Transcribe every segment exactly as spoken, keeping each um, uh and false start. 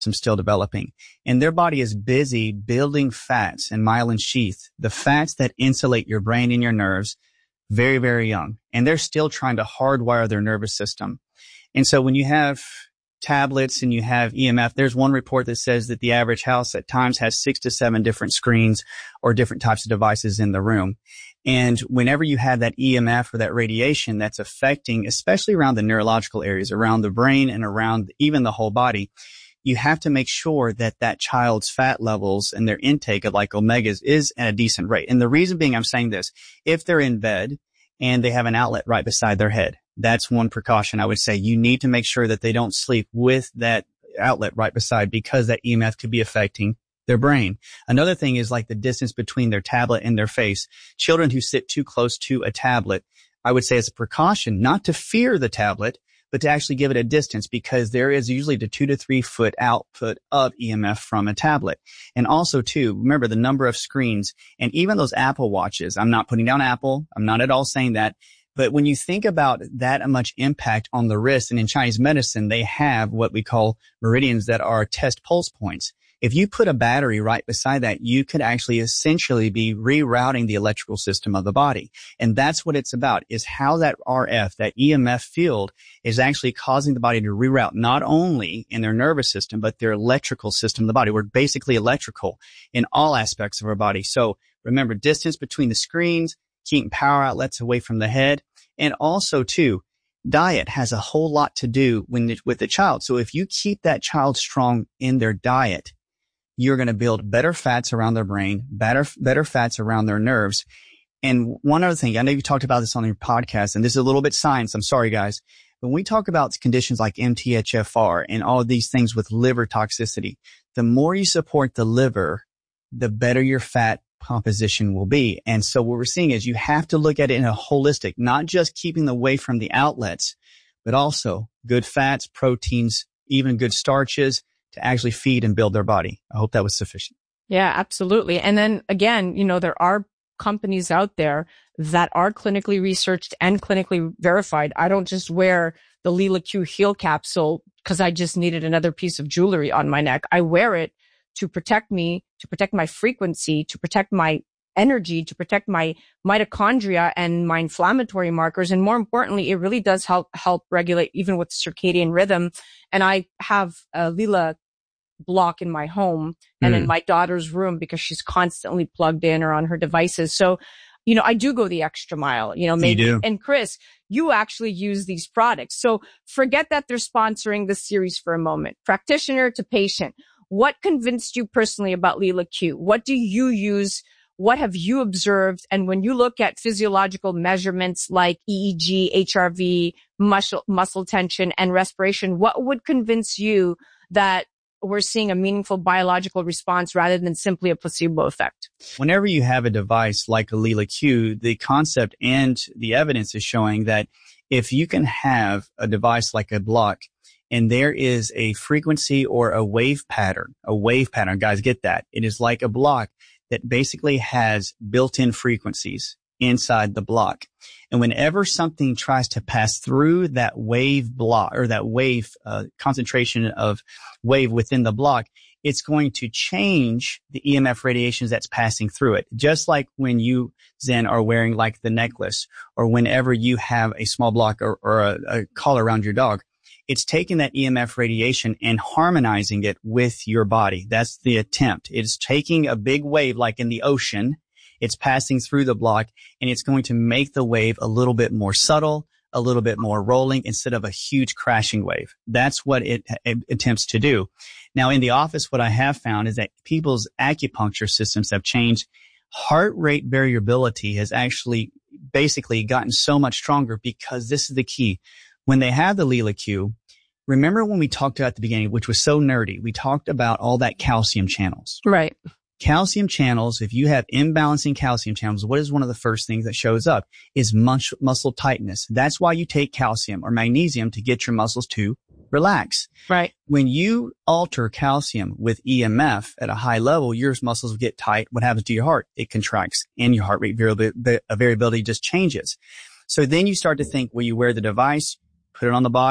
still developing. And their body is busy building fats and myelin sheath, the fats that insulate your brain and your nerves, very, very young. And they're still trying to hardwire their nervous system. And so when you have tablets and you have E M F, there's one report that says that the average house at times has six to seven different screens or different types of devices in the room. And whenever you have that E M F or that radiation that's affecting, especially around the neurological areas, around the brain and around even the whole body, you have to make sure that that child's fat levels and their intake of like omegas is at a decent rate. And the reason being I'm saying this, if they're in bed and they have an outlet right beside their head, that's one precaution I would say. You need to make sure that they don't sleep with that outlet right beside, because that E M F could be affecting their brain. Another thing is like the distance between their tablet and their face. Children who sit too close to a tablet, I would say as a precaution, not to fear the tablet, but to actually give it a distance, because there is usually the two to three foot output of E M F from a tablet. And also too, remember the number of screens and even those Apple watches. I'm not putting down Apple. I'm not at all saying that. But when you think about that much impact on the wrist, and in Chinese medicine, they have what we call meridians that are test pulse points. If you put a battery right beside that, you could actually essentially be rerouting the electrical system of the body. And that's what it's about, is how that R F, that E M F field, is actually causing the body to reroute not only in their nervous system, but their electrical system of the body. We're basically electrical in all aspects of our body. So remember, distance between the screens, keeping power outlets away from the head, and also too, diet has a whole lot to do when, with the child. So if you keep that child strong in their diet, you're going to build better fats around their brain, better, better fats around their nerves. And one other thing, I know you talked about this on your podcast, and this is a little bit science. I'm sorry, guys. When we talk about conditions like M T H F R and all of these things with liver toxicity, the more you support the liver, the better your fat composition will be. And so what we're seeing is you have to look at it in a holistic, not just keeping away from the outlets, but also good fats, proteins, even good starches to actually feed and build their body. I hope that was sufficient. Yeah, absolutely. And then again, you know, there are companies out there that are clinically researched and clinically verified. I don't just wear the Lila Q Heal capsule because I just needed another piece of jewelry on my neck. I wear it to protect me, to protect my frequency, to protect my energy, to protect my mitochondria and my inflammatory markers. And more importantly, it really does help, help regulate even with circadian rhythm. And I have a Lila block in my home and mm. in my daughter's room because she's constantly plugged in or on her devices. So, you know, I do go the extra mile, you know, maybe. You do. And Chris, you actually use these products. So forget that they're sponsoring this series for a moment. Practitioner to patient. What convinced you personally about Lila Q? What do you use? What have you observed? And when you look at physiological measurements like E E G, H R V, muscle, muscle tension, and respiration, what would convince you that we're seeing a meaningful biological response rather than simply a placebo effect? Whenever you have a device like a Lila Q, the concept and the evidence is showing that if you can have a device like a block, and there is a frequency or a wave pattern, a wave pattern, guys, get that. It is like a block that basically has built-in frequencies inside the block. And whenever something tries to pass through that wave block or that wave uh, concentration of wave within the block, it's going to change the E M F radiations that's passing through it. Just like when you, Zen, are wearing like the necklace, or whenever you have a small block or, or a, a collar around your dog. It's taking that E M F radiation and harmonizing it with your body. That's the attempt. It's taking a big wave like in the ocean. It's passing through the block, and it's going to make the wave a little bit more subtle, a little bit more rolling instead of a huge crashing wave. That's what it, it attempts to do. Now, in the office, what I have found is that people's acupuncture systems have changed. Heart rate variability has actually basically gotten so much stronger because this is the key. When they have the Lila Q, remember when we talked about at the beginning, which was so nerdy, we talked about all that calcium channels. Right. Calcium channels, if you have imbalancing calcium channels, what is one of the first things that shows up is mus- muscle tightness. That's why you take calcium or magnesium to get your muscles to relax. Right. When you alter calcium with E M F at a high level, your muscles get tight. What happens to your heart? It contracts, and your heart rate variability, variability just changes. So then you start to think, well, you wear the device, put it on the body.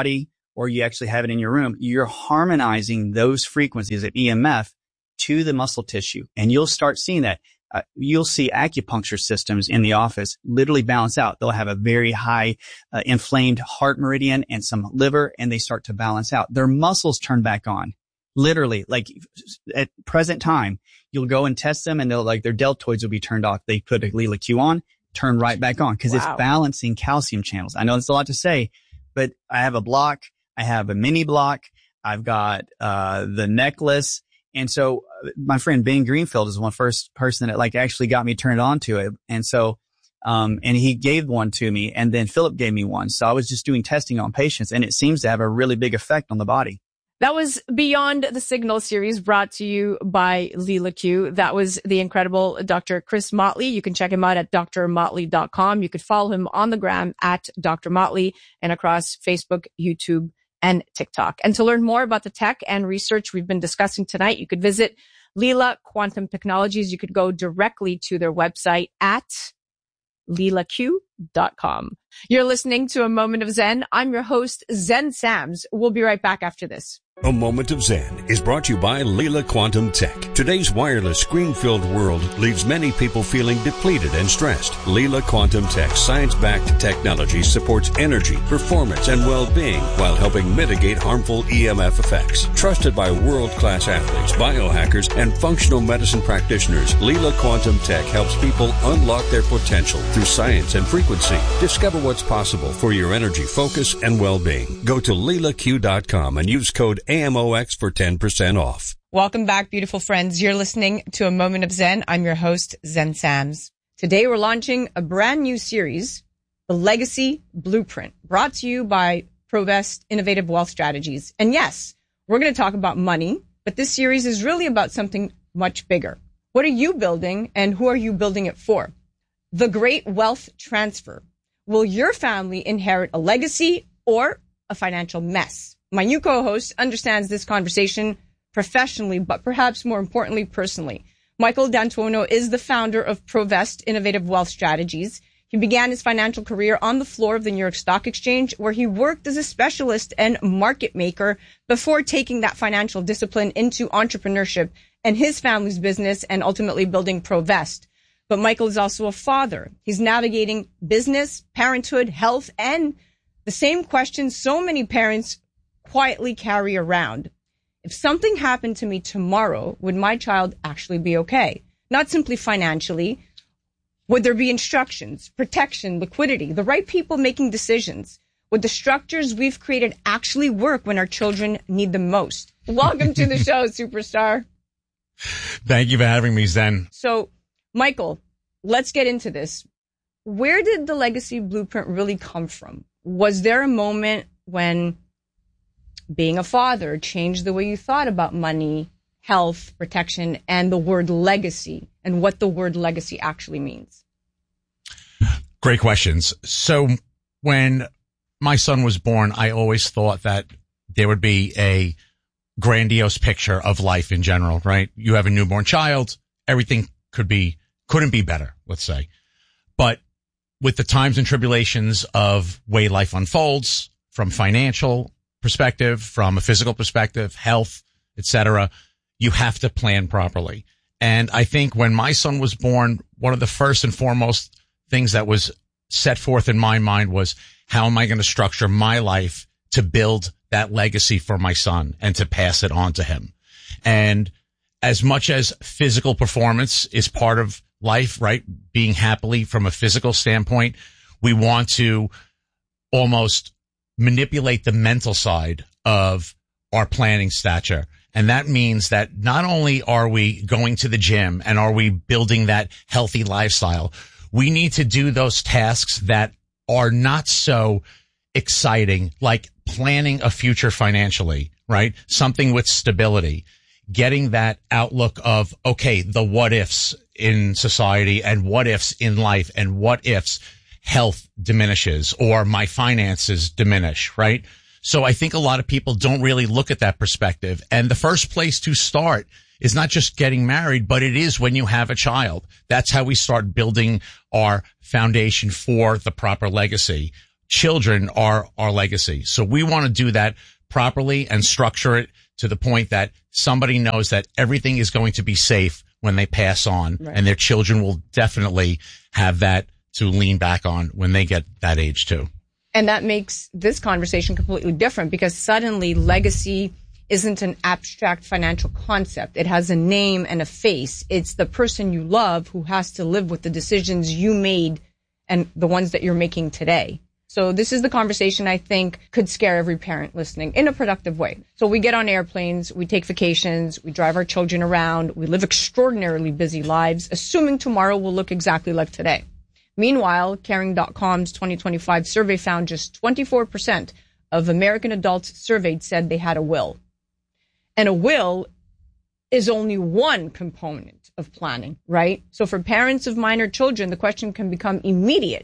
or you actually have it in your room, you're harmonizing those frequencies of E M F to the muscle tissue. And you'll start seeing that. Uh, you'll see acupuncture systems in the office literally balance out. They'll have a very high uh, inflamed heart meridian and some liver, and they start to balance out. Their muscles turn back on. Literally, like at present time, you'll go and test them and they'll like their deltoids will be turned off. They put a Lila Q on, turn right back on because wow. It's balancing calcium channels. I know it's a lot to say, but I have a block. I have a mini block. I've got, uh, the necklace. And so uh, my friend Ben Greenfield is one first person that like actually got me turned on to it. And so, um, and he gave one to me and then Philip gave me one. So I was just doing testing on patients and it seems to have a really big effect on the body. That was Beyond the Signal series brought to you by Lila Q. That was the incredible Doctor Chris Motley. You can check him out at d r motley dot com. You could follow him on the gram at Doctor Motley and across Facebook, YouTube, and TikTok. And to learn more about the tech and research we've been discussing tonight, you could visit Lila Quantum Technologies. You could go directly to their website at lila q dot com. You're listening to A Moment of Zen. I'm your host, Zen Sams. We'll be right back after this. A Moment of Zen is brought to you by Lila Quantum Tech. Today's wireless screen-filled world leaves many people feeling depleted and stressed. Lila Quantum Tech's science-backed technology supports energy, performance, and well-being while helping mitigate harmful E M F effects. Trusted by world-class athletes, biohackers, and functional medicine practitioners, Lila Quantum Tech helps people unlock their potential through science and frequency. Discover what's possible for your energy, focus, and well-being. Go to lila q dot com and use code A M O X for ten percent off. Welcome back, beautiful friends. You're listening to A Moment of Zen. I'm your host, Zen Sams. Today we're launching a brand new series, The Legacy Blueprint, brought to you by Provest Innovative Wealth Strategies. And yes, we're going to talk about money, but this series is really about something much bigger. What are you building and who are you building it for? The Great Wealth Transfer. Will your family inherit a legacy or a financial mess? My new co-host understands this conversation professionally, but perhaps more importantly, personally. Michael D'Antuono is the founder of Provest Innovative Wealth Strategies. He began his financial career on the floor of the New York Stock Exchange, where he worked as a specialist and market maker before taking that financial discipline into entrepreneurship and his family's business and ultimately building Provest. But Michael is also a father. He's navigating business, parenthood, health, and the same questions so many parents quietly carry around. If something happened to me tomorrow, would my child actually be okay? Not simply financially. Would there be instructions, protection, liquidity, the right people making decisions? Would the structures we've created actually work when our children need them most? Welcome to the show, superstar. Thank you for having me, Zen. So, Michael, let's get into this. Where did the Legacy Blueprint really come from? Was there a moment when being a father changed the way you thought about money, health, protection, and the word legacy, and what the word legacy actually means? Great questions. So when my son was born, I always thought that there would be a grandiose picture of life in general, right? You have a newborn child, everything could be, couldn't be better, let's say. But with the times and tribulations of way life unfolds, from financial perspective, from a physical perspective, health, et cetera, you have to plan properly. And I think when my son was born, one of the first and foremost things that was set forth in my mind was, how am I going to structure my life to build that legacy for my son and to pass it on to him? And as much as physical performance is part of life, right? Being happily from a physical standpoint, we want to almost manipulate the mental side of our planning stature. And that means that not only are we going to the gym and are we building that healthy lifestyle, we need to do those tasks that are not so exciting, like planning a future financially, right? Something with stability, getting that outlook of, okay, the what ifs in society and what ifs in life and what ifs health diminishes or my finances diminish, right? So I think a lot of people don't really look at that perspective. And the first place to start is not just getting married, but it is when you have a child. That's how we start building our foundation for the proper legacy. children are our legacy. So we want to do that properly and structure it to the point that somebody knows that everything is going to be safe when they pass on, right. And their children will definitely have that to lean back on when they get that age too. And that makes this conversation completely different because suddenly legacy isn't an abstract financial concept. It has a name and a face. It's the person you love who has to live with the decisions you made and the ones that you're making today. So this is the conversation I think could scare every parent listening in a productive way. So we get on airplanes, we take vacations, we drive our children around, we live extraordinarily busy lives, assuming tomorrow will look exactly like today. Meanwhile, Caring dot com's twenty twenty-five survey found just twenty-four percent of American adults surveyed said they had a will. And a will is only one component of planning, right? So for parents of minor children, the question can become immediate.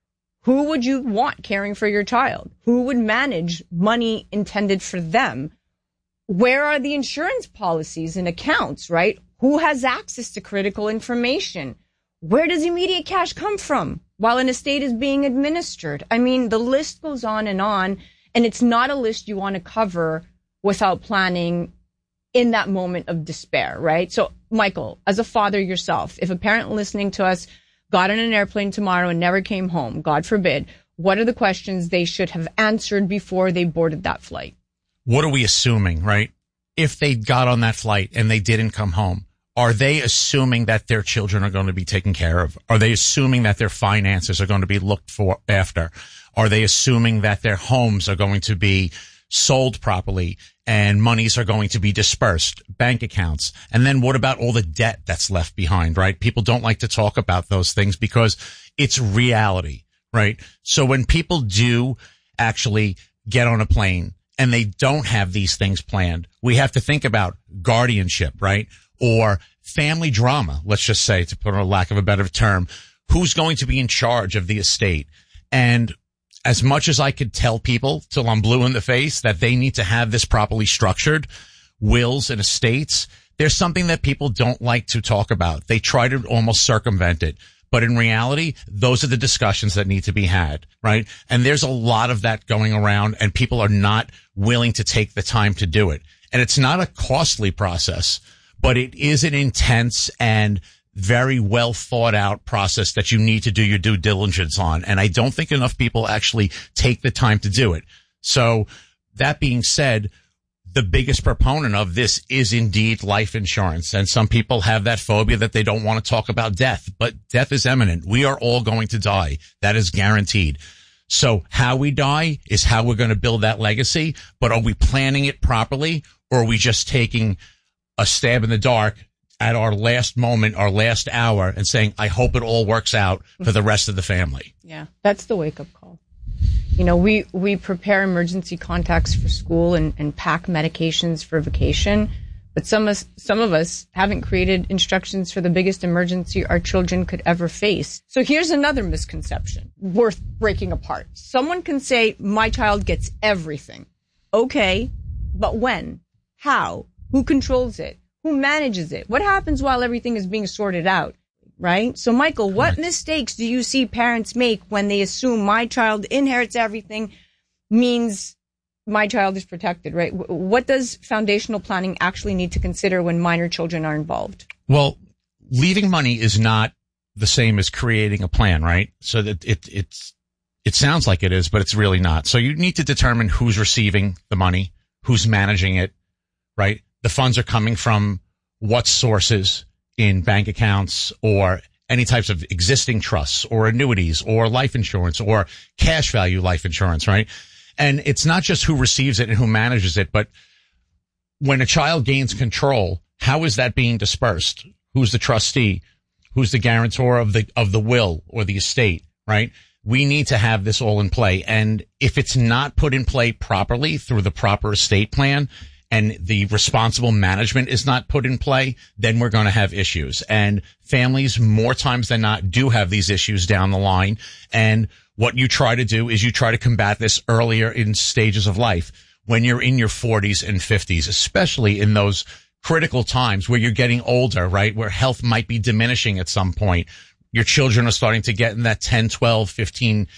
Who would you want caring for your child? Who would manage money intended for them? Where are the insurance policies and accounts, right? Who has access to critical information? Where does immediate cash come from while an estate is being administered? I mean, the list goes on and on, and it's not a list you want to cover without planning in that moment of despair, right? So, Michael, as a father yourself, if a parent listening to us got on an airplane tomorrow and never came home, God forbid, what are the questions they should have answered before they boarded that flight? What are we assuming, right? If they got on that flight and they didn't come home, are they assuming that their children are going to be taken care of? Are they assuming that their finances are going to be looked for after? Are they assuming that their homes are going to be sold properly and monies are going to be dispersed, bank accounts? And then what about all the debt that's left behind, right? People don't like to talk about those things because it's reality, right? So when people do actually get on a plane and they don't have these things planned, we have to think about guardianship, right? Or family drama, let's just say, to put on a lack of a better term. Who's going to be in charge of the estate? And as much as I could tell people till I'm blue in the face that they need to have this properly structured, wills and estates, there's something that people don't like to talk about. They try to almost circumvent it. But in reality, those are the discussions that need to be had, right? And there's a lot of that going around, and people are not willing to take the time to do it. And it's not a costly process, but it is an intense and very well thought out process that you need to do your due diligence on. And I don't think enough people actually take the time to do it. So that being said, the biggest proponent of this is indeed life insurance. And some people have that phobia that they don't want to talk about death, but death is imminent. We are all going to die. That is guaranteed. So how we die is how we're going to build that legacy. But are we planning it properly, or are we just taking a stab in the dark at our last moment, our last hour, and saying, I hope it all works out for the rest of the family? Yeah, that's the wake-up call. You know, we, we prepare emergency contacts for school and, and pack medications for vacation, but some of, us, some of us haven't created instructions for the biggest emergency our children could ever face. So here's another misconception worth breaking apart. Someone can say, my child gets everything. Okay, but when? How? Who controls it? Who manages it? What happens while everything is being sorted out? Right? So, Michael, what mistakes do you see parents make when they assume my child inherits everything means my child is protected, right? What does foundational planning actually need to consider when minor children are involved? Well, leaving money is not the same as creating a plan, right? So that it, it's, it sounds like it is, but it's really not. So you need to determine who's receiving the money, who's managing it, right? The funds are coming from what sources in bank accounts or any types of existing trusts or annuities or life insurance or cash value life insurance, right? And it's not just who receives it and who manages it, but when a child gains control, how is that being dispersed? Who's the trustee? Who's the guarantor of the, of the will or the estate, right? We need to have this all in play. And if it's not put in play properly through the proper estate plan, and the responsible management is not put in play, then we're going to have issues. And families, more times than not, do have these issues down the line. And what you try to do is you try to combat this earlier in stages of life, when you're in your forties and fifties, especially in those critical times where you're getting older, right? Where health might be diminishing at some point. Your children are starting to get in that ten, twelve, fifteen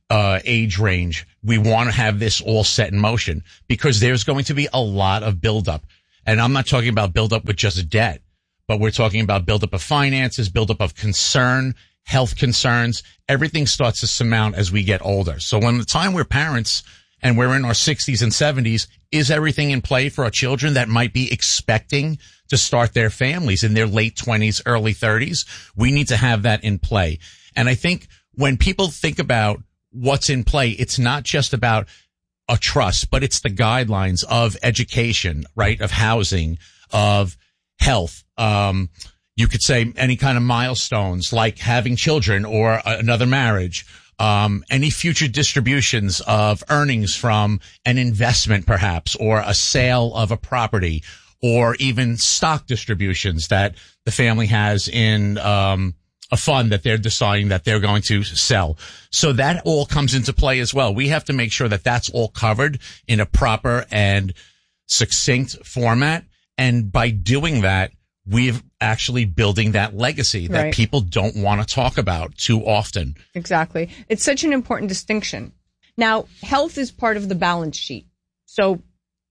uh, age range, we want to have this all set in motion because there's going to be a lot of buildup. And I'm not talking about buildup with just debt, but we're talking about buildup of finances, buildup of concern, health concerns. Everything starts to surmount as we get older. So when the time we're parents and we're in our sixties and seventies, is everything in play for our children that might be expecting to start their families in their late twenties, early thirties? We need to have that in play. And I think when people think about what's in play, it's not just about a trust, but it's the guidelines of education, right? Of housing, of health. Um, you could say any kind of milestones like having children or another marriage. Um, any future distributions of earnings from an investment perhaps, or a sale of a property, or even stock distributions that the family has in, um, a fund that they're deciding that they're going to sell. So that all comes into play as well. We have to make sure that that's all covered in a proper and succinct format. And by doing that, we're actually building that legacy that right. people don't want to talk about too often. Exactly. It's such an important distinction. Now, health is part of the balance sheet. So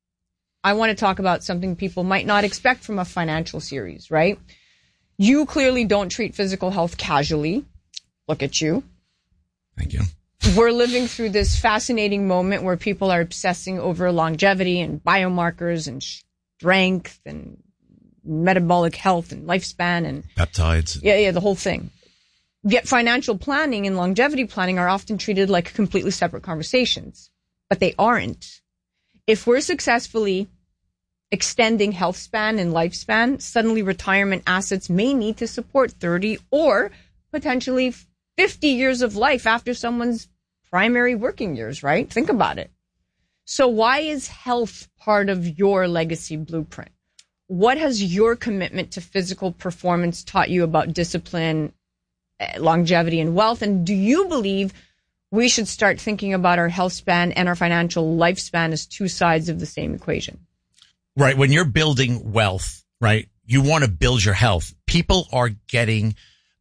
I want to talk about something people might not expect from a financial series, right? You clearly don't treat physical health casually. Look at you. Thank you. We're living through this fascinating moment where people are obsessing over longevity and biomarkers and strength and metabolic health and lifespan and peptides. Yeah, yeah, the whole thing. Yet financial planning and longevity planning are often treated like completely separate conversations, but they aren't. If we're successfully extending health span and lifespan, suddenly retirement assets may need to support thirty or potentially fifty years of life after someone's primary working years, right? Think about it. So why is health part of your legacy blueprint? What has your commitment to physical performance taught you about discipline, longevity, and wealth? And do you believe we should start thinking about our health span and our financial lifespan as two sides of the same equation? Right. When you're building wealth, right, you want to build your health. People are getting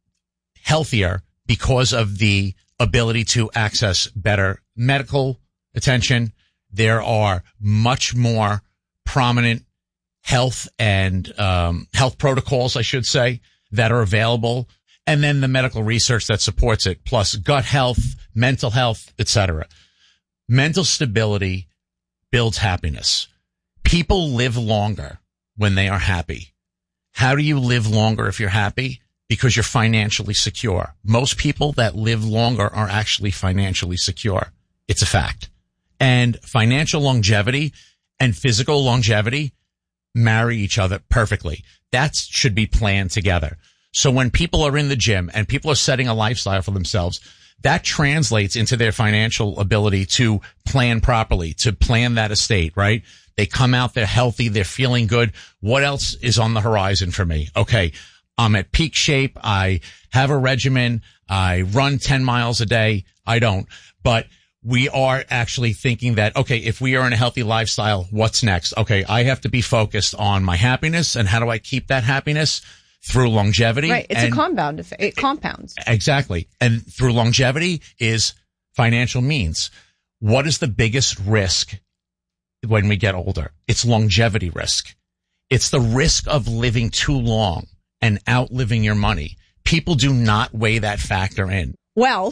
healthier because of the ability to access better medical attention. There are much more prominent health and um, health protocols, I should say, that are available. And then the medical research that supports it, plus gut health, mental health, et cetera. Mental stability builds happiness. People live longer when they are happy. How do you live longer if you're happy? Because you're financially secure. Most people that live longer are actually financially secure. It's a fact. And financial longevity and physical longevity marry each other perfectly. That should be planned together. So when people are in the gym and people are setting a lifestyle for themselves, that translates into their financial ability to plan properly, to plan that estate, right? They come out, they're healthy, they're feeling good. What else is on the horizon for me? Okay, I'm at peak shape. I have a regimen. I run ten miles a day. I don't. But we are actually thinking that, okay, if we are in a healthy lifestyle, what's next? Okay, I have to be focused on my happiness, and how do I keep that happiness? Through longevity. Right, it's and a compound effect. It compounds. Exactly. And through longevity is financial means. What is the biggest risk when we get older? It's longevity risk. It's the risk of living too long and outliving your money. People do not weigh that factor in. Well,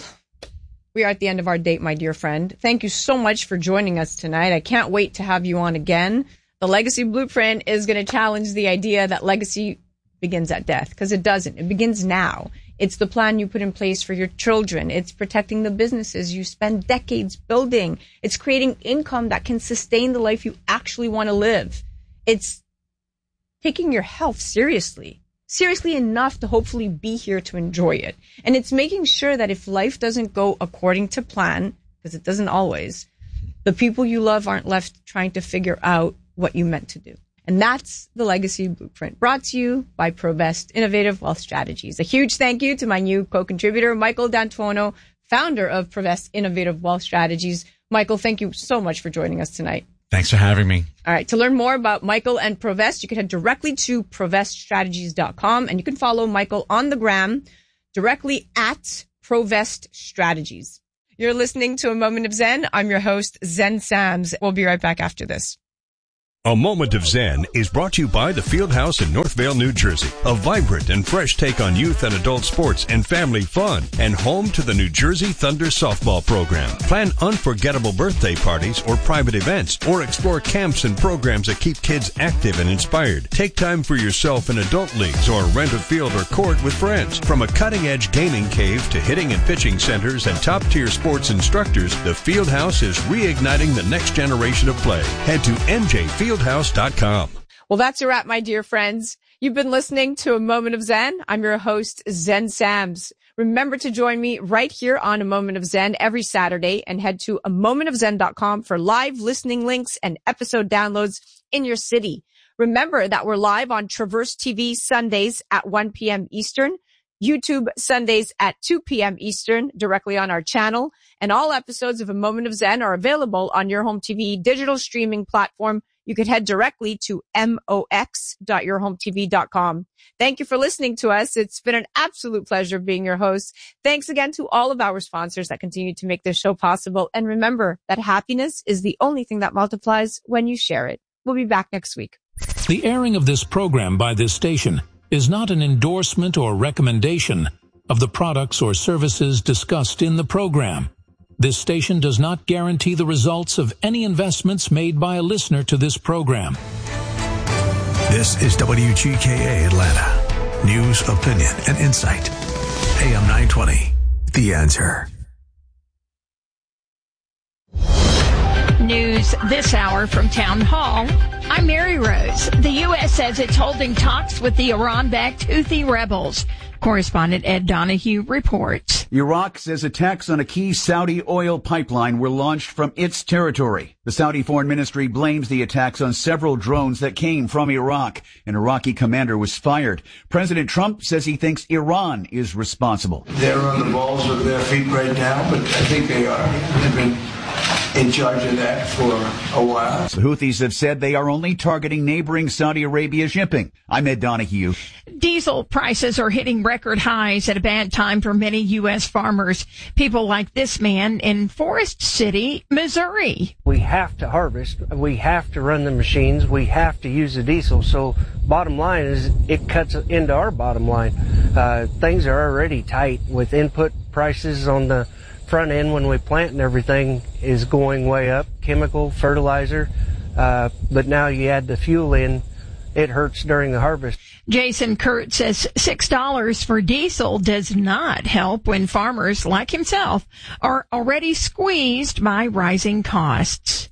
we are at the end of our date, my dear friend. Thank you so much for joining us tonight. I can't wait to have you on again. The Legacy Blueprint is going to challenge the idea that legacy begins at death, because it doesn't. It begins now. It's the plan you put in place for your children. It's protecting the businesses you spend decades building. It's creating income that can sustain the life you actually want to live. It's taking your health seriously, seriously enough to hopefully be here to enjoy it. And it's making sure that if life doesn't go according to plan, because it doesn't always, the people you love aren't left trying to figure out what you meant to do. And that's the Legacy Blueprint, brought to you by Provest Innovative Wealth Strategies. A huge thank you to my new co-contributor, Michael D'Antuono, founder of Provest Innovative Wealth Strategies. Michael, thank you so much for joining us tonight. Thanks for having me. All right. To learn more about Michael and Provest, you can head directly to provest strategies dot com, and you can follow Michael on the gram directly at Provest Strategies. You're listening to A Moment of Zen. I'm your host, Zen Sams. We'll be right back after this. A Moment of Zen is brought to you by the Fieldhouse in Northvale, New Jersey, a vibrant and fresh take on youth and adult sports and family fun, and home to the New Jersey Thunder softball program. Plan unforgettable birthday parties or private events, or explore camps and programs that keep kids active and inspired. Take time for yourself in adult leagues or rent a field or court with friends. From a cutting-edge gaming cave to hitting and pitching centers and top-tier sports instructors, the Fieldhouse is reigniting the next generation of play. Head to n j field house dot com. Well, that's a wrap, my dear friends. You've been listening to A Moment of Zen. I'm your host, Zen Sams. Remember to join me right here on A Moment of Zen every Saturday, and head to a moment of zen dot com for live listening links and episode downloads in your city. Remember that we're live on Traverse T V Sundays at one p.m. Eastern, YouTube Sundays at two p.m. Eastern, directly on our channel. And all episodes of A Moment of Zen are available on your home T V digital streaming platform. You could head directly to mox dot your home t v dot com. Thank you for listening to us. It's been an absolute pleasure being your host. Thanks again to all of our sponsors that continue to make this show possible. And remember that happiness is the only thing that multiplies when you share it. We'll be back next week. The airing of this program by this station is not an endorsement or recommendation of the products or services discussed in the program. This station does not guarantee the results of any investments made by a listener to this program. This is W G K A Atlanta. News, opinion, and insight. A M nine twenty, The Answer. News this hour from Town Hall. I'm Mary Rose. The U S says it's holding talks with the Iran-backed Houthi rebels. Correspondent Ed Donahue reports. Iraq says attacks on a key Saudi oil pipeline were launched from its territory. The Saudi Foreign Ministry blames the attacks on several drones that came from Iraq. An Iraqi commander was fired. President Trump says he thinks Iran is responsible. They're on the balls of their feet right now, but I think they are. They've been in charge of that for a while. The Houthis have said they are only targeting neighboring Saudi Arabia shipping. I'm Ed Donahue. Diesel prices are hitting record highs at a bad time for many U S farmers. People like this man in Forest City, Missouri. We have to harvest. We have to run the machines. We have to use the diesel. So bottom line is it cuts into our bottom line. Uh, things are already tight with input prices on the front end when we plant, and everything is going way up, chemical, fertilizer, uh, but now you add the fuel in, it hurts during the harvest. Jason Kurt says six dollars for diesel does not help when farmers like himself are already squeezed by rising costs.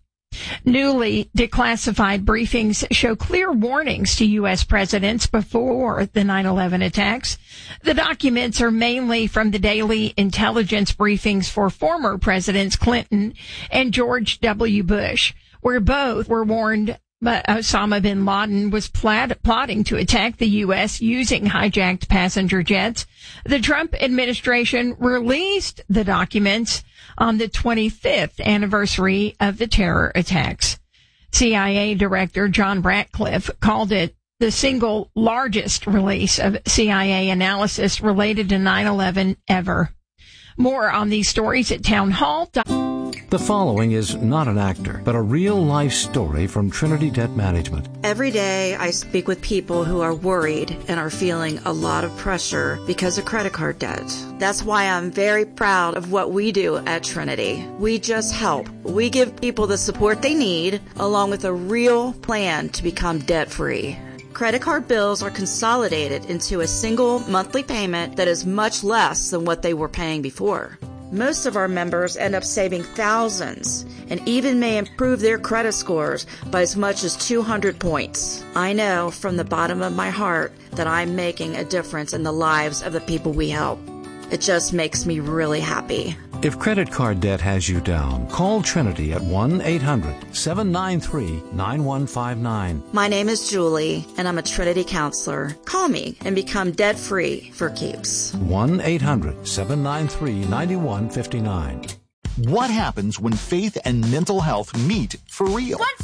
Newly declassified briefings show clear warnings to U S presidents before the nine eleven attacks. The documents are mainly from the daily intelligence briefings for former presidents Clinton and George W. Bush, where both were warned Osama bin Laden was plat- plotting to attack the U S using hijacked passenger jets. The Trump administration released the documents on the twenty-fifth anniversary of the terror attacks. C I A Director John Ratcliffe called it the single largest release of C I A analysis related to nine eleven ever. More on these stories at townhall dot com. The following is not an actor, but a real-life story from Trinity Debt Management. Every day I speak with people who are worried and are feeling a lot of pressure because of credit card debt. That's why I'm very proud of what we do at Trinity. We just help. We give people the support they need, along with a real plan to become debt-free. Credit card bills are consolidated into a single monthly payment that is much less than what they were paying before. Most of our members end up saving thousands and even may improve their credit scores by as much as two hundred points. I know from the bottom of my heart that I'm making a difference in the lives of the people we help. It just makes me really happy. If credit card debt has you down, call Trinity at one eight hundred seven nine three nine one five nine. My name is Julie, and I'm a Trinity counselor. Call me and become debt-free for keeps. one eight hundred seven nine three nine one five nine. What happens when faith and mental health meet for real? What's up?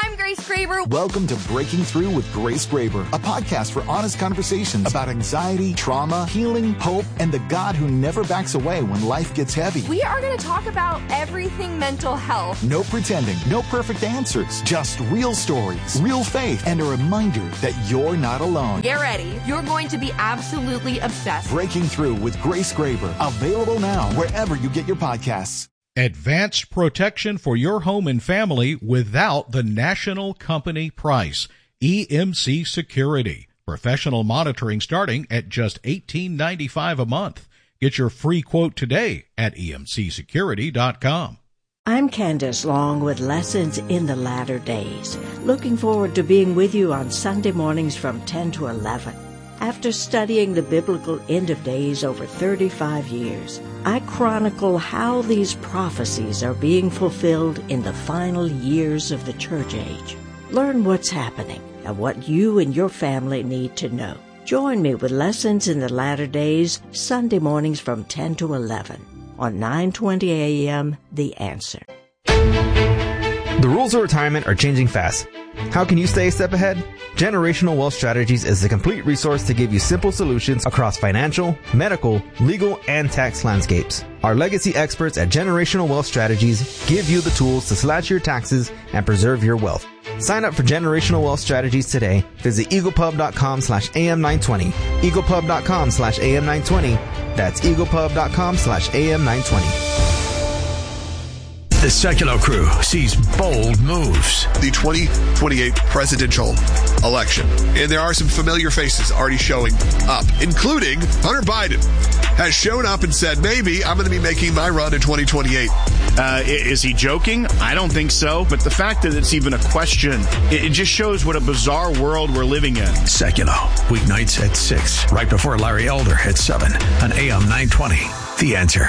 I'm Grace Graber. Welcome to Breaking Through with Grace Graber, a podcast for honest conversations about anxiety, trauma, healing, hope, and the God who never backs away when life gets heavy. We are going to talk about everything mental health. No pretending, no perfect answers, just real stories, real faith, and a reminder that you're not alone. Get ready. You're going to be absolutely obsessed. Breaking Through with Grace Graber, available now wherever you get your podcasts. Advanced protection for your home and family without the national company price. E M C Security. Professional monitoring starting at just eighteen ninety-five a month. Get your free quote today at E M C security dot com. I'm Candace Long with Lessons in the Latter Days. Looking forward to being with you on Sunday mornings from ten to eleven. After studying the biblical end of days over thirty-five years, I chronicle how these prophecies are being fulfilled in the final years of the church age. Learn what's happening and what you and your family need to know. Join me with Lessons in the Latter Days, Sunday mornings from ten to eleven on nine twenty a.m. The Answer. The rules of retirement are changing fast. How can you stay a step ahead? Generational Wealth Strategies is the complete resource to give you simple solutions across financial, medical, legal, and tax landscapes. Our legacy experts at Generational Wealth Strategies give you the tools to slash your taxes and preserve your wealth. Sign up for Generational Wealth Strategies today. Visit eaglepub.com slash AM920. eaglepub.com slash AM920. That's eaglepub.com slash AM920. The Secular Crew sees bold moves. The twenty twenty-eight presidential election. And there are some familiar faces already showing up, including Hunter Biden has shown up and said, maybe I'm going to be making my run in twenty twenty-eight. Uh, is he joking? I don't think so. But the fact that it's even a question, it, it just shows what a bizarre world we're living in. Secular, weeknights at six, right before Larry Elder at seven on A M nine twenty. The Answer.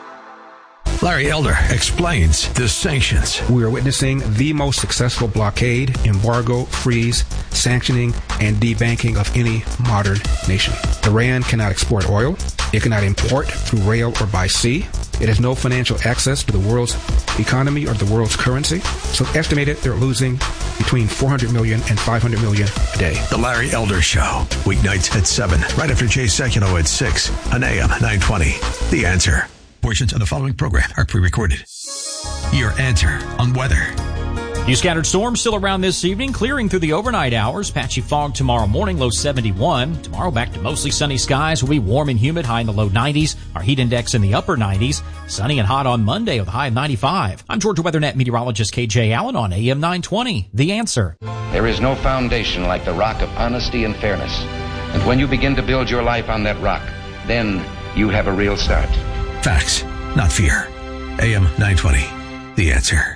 Larry Elder explains the sanctions. We are witnessing the most successful blockade, embargo, freeze, sanctioning, and debanking of any modern nation. Iran cannot export oil. It cannot import through rail or by sea. It has no financial access to the world's economy or the world's currency. So estimated they're losing between four hundred million and five hundred million a day. The Larry Elder Show, weeknights at seven, right after Jay Sekulow at six on A M nine twenty. The Answer. Portions of the following program are pre-recorded. Your Answer on weather. Few scattered storms still around this evening, clearing through the overnight hours. Patchy fog tomorrow morning, low seventy-one. Tomorrow back to mostly sunny skies. Will be warm and humid, high in the low nineties. Our heat index in the upper nineties. Sunny and hot on Monday with a high of ninety-five. I'm Georgia WeatherNet meteorologist K J Allen on A M nine twenty. The Answer. There is no foundation like the rock of honesty and fairness. And when you begin to build your life on that rock, then you have a real start. Facts, not fear. A M nine twenty. The Answer.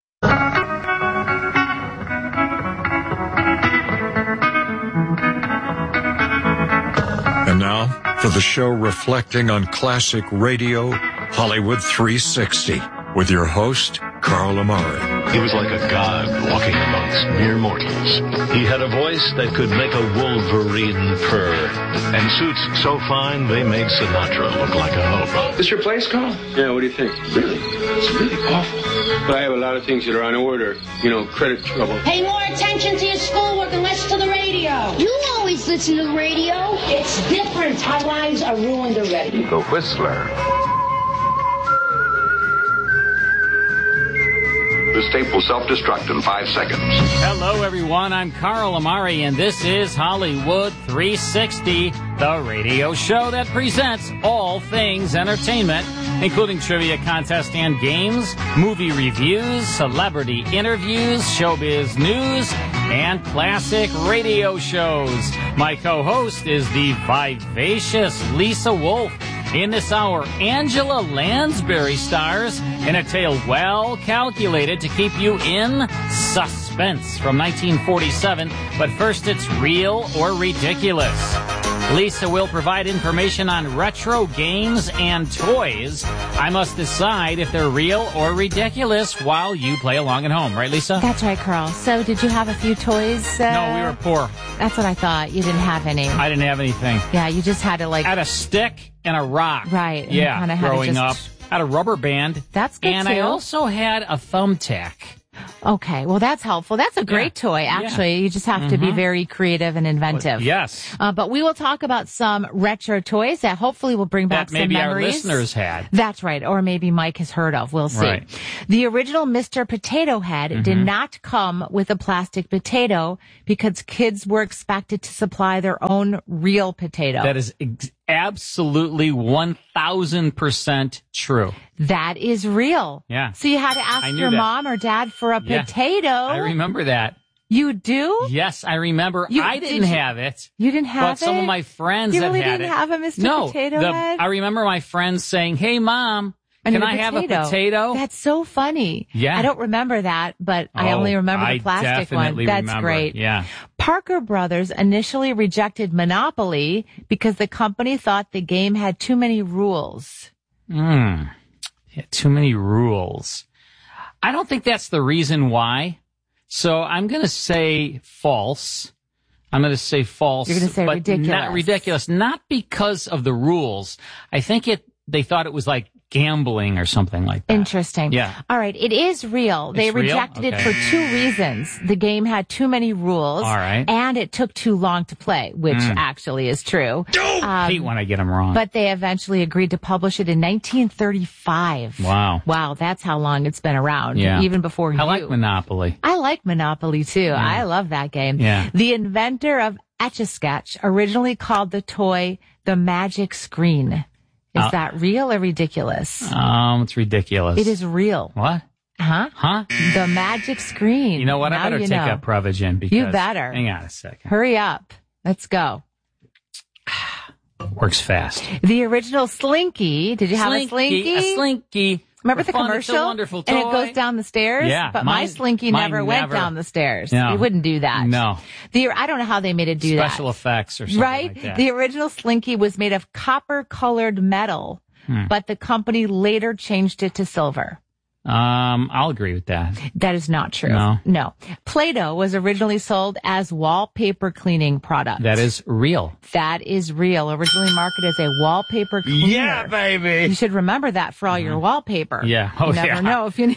And now, for the show reflecting on classic radio, Hollywood three sixty, with your host, Carl Amari. He was like a god walking amongst mere mortals. He had a voice that could make a wolverine purr, and suits so fine they made Sinatra look like a hobo. This your place, Carl? Yeah, what do you think? Really? It's really awful. But I have a lot of things that are on order. You know, credit trouble. Pay more attention to your schoolwork and less to the radio. You always listen to the radio. It's different. Our lives are ruined already. The Whistler. This tape will self-destruct in five seconds. Hello, everyone. I'm Carl Amari, and this is Hollywood three sixty, the radio show that presents all things entertainment, including trivia contests and games, movie reviews, celebrity interviews, showbiz news, and classic radio shows. My co-host is the vivacious Lisa Wolf. In this hour, Angela Lansbury stars in a tale well calculated to keep you in suspense from nineteen forty-seven. But first, it's Real or Ridiculous. Lisa will provide information on retro games and toys. I must decide if they're real or ridiculous while you play along at home. Right, Lisa? That's right, Carl. So did you have a few toys? Uh, no, we were poor. That's what I thought. You didn't have any. I didn't have anything. Yeah, you just had to like... I had a stick and a rock. Right. Yeah, and growing just... up. I had a rubber band. That's good, And too. I also had a thumbtack. Okay, well, that's helpful. That's a great Yeah. toy, actually. Yeah. You just have to be Mhm. very creative and inventive. Yes. Uh, but we will talk about some retro toys that hopefully will bring back That maybe some our memories. listeners had. That's right. Or maybe Mike has heard of. We'll see. Right. The original Mister Potato Head did Mhm. not come with a plastic potato because kids were expected to supply their own real potato. That is ex- absolutely one thousand percent true. That is real. Yeah. So you had to ask I knew your that. mom or dad for a Yeah. potato. I remember that. You do? Yes, I remember. You- I did didn't you- have it. You didn't have But some it? of my friends You have really had didn't it. have a Mister No, Potato the- Head? I remember my friends saying, "Hey, Mom, I can need I have a potato." potato?" That's so funny. Yeah. I don't remember that, but I Oh, only remember I the plastic one. definitely That's remember. great. Yeah. Parker Brothers initially rejected Monopoly because the company thought the game had too many rules. Hmm. Yeah, too many rules. I don't think that's the reason why. So I'm going to say false. I'm going to say false. You're gonna say but ridiculous. Not ridiculous. Not because of the rules. I think it. They thought it was like gambling or something like that. Interesting. Yeah. All right. It is real. They It's real? rejected it Okay. for two reasons. The game had too many rules. All right. And it took too long to play, which Mm. actually is true. I hate when I get them wrong. But they eventually agreed to publish it in nineteen thirty-five. Wow. Wow, that's how long it's been around. Yeah. Even before you. I like Monopoly. I like Monopoly too. I love that game. Yeah. The inventor of Etch-a-Sketch originally called the toy the Magic Screen. Is Uh, that real or ridiculous? Um, it's ridiculous. It is real. What? Huh? Huh? The Magic Screen. You know what? Now I better you take know. up Prevagen because. You better. Hang on a second. Hurry up. Let's go. Works fast. The original Slinky. Did you have a Slinky? A Slinky. Remember For the fun, commercial? It's a wonderful toy. And it goes down the stairs? Yeah, But my mine- Slinky mine never went never- down the stairs. No. It wouldn't do that. No. The, I don't know how they made it do Special that. effects or something Right? like that. The original Slinky was made of copper colored metal, Hmm. but the company later changed it to silver. Um, I'll agree with that. That is not true. No. No. Play-Doh was originally sold as wallpaper cleaning product. That is real. That is real. Originally marketed as a wallpaper cleaner. Yeah, baby. You should remember that for all your wallpaper. Yeah. Oh, you never yeah. know if you